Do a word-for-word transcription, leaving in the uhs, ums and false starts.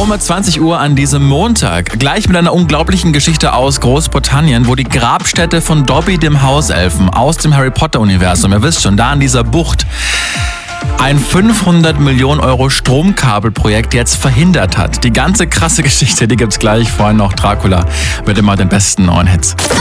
Um zwanzig Uhr an diesem Montag. Gleich mit einer unglaublichen Geschichte aus Großbritannien, wo die Grabstätte von Dobby dem Hauselfen aus dem Harry Potter-Universum, ihr wisst schon, da in dieser Bucht, ein fünfhundert Millionen Euro Stromkabelprojekt jetzt verhindert hat. Die ganze krasse Geschichte, die gibt's gleich. Vorhin noch Dracula mit immer den besten neuen Hits.